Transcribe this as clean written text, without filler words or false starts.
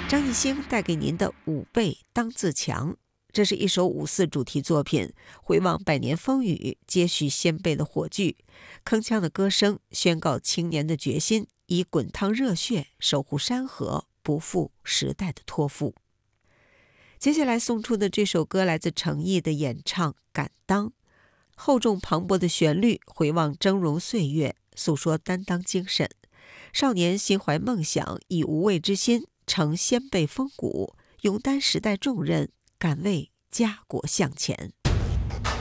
张艺兴带给您的5倍当自强，这是一首5·4主题作品，回望百年风雨，接续先辈的火炬，铿锵的歌声宣告青年的决心，以滚烫热血守护山河，不负时代的托付。接下来送出的这首歌来自程毅的演唱《敢当》，厚重磅礴的旋律回望峥嵘岁月，诉说担当精神。少年心怀梦想，以无畏之心承先辈风骨，勇担时代重任，敢为家国向前。